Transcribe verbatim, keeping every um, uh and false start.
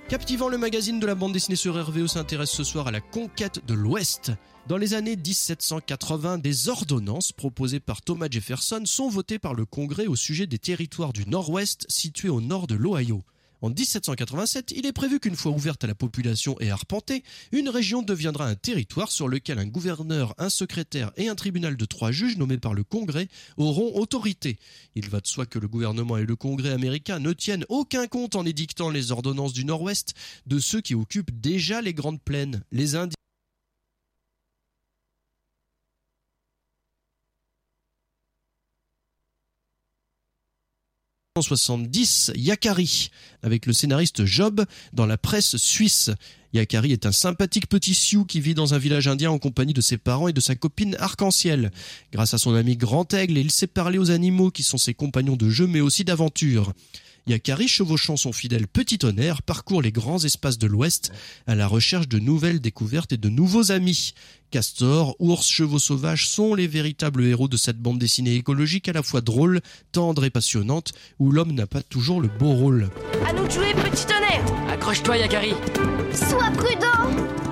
Captivant, le magazine de la bande dessinée sur R V E s'intéresse ce soir à la conquête de l'Ouest. Dans les années dix-sept cent quatre-vingts, des ordonnances proposées par Thomas Jefferson sont votées par le Congrès au sujet des territoires du Nord-Ouest situés au nord de l'Ohio. En dix-sept cent quatre-vingt-sept, il est prévu qu'une fois ouverte à la population et arpentée, une région deviendra un territoire sur lequel un gouverneur, un secrétaire et un tribunal de trois juges nommés par le Congrès auront autorité. Il va de soi que le gouvernement et le Congrès américain ne tiennent aucun compte en édictant les ordonnances du Nord-Ouest de ceux qui occupent déjà les grandes plaines, les Indiens. En soixante-dix, Yakari, avec le scénariste Job dans la presse suisse. Yakari est un sympathique petit Sioux qui vit dans un village indien en compagnie de ses parents et de sa copine Arc-en-Ciel. Grâce à son ami Grand Aigle, il sait parler aux animaux qui sont ses compagnons de jeu mais aussi d'aventure. Yakari, chevauchant son fidèle Petit Tonnerre, parcourt les grands espaces de l'Ouest à la recherche de nouvelles découvertes et de nouveaux amis. Castors, ours, chevaux sauvages sont les véritables héros de cette bande dessinée écologique à la fois drôle, tendre et passionnante, où l'homme n'a pas toujours le beau rôle. À nous de jouer, Petit Tonnerre! Accroche-toi, Yakari! Sois prudent!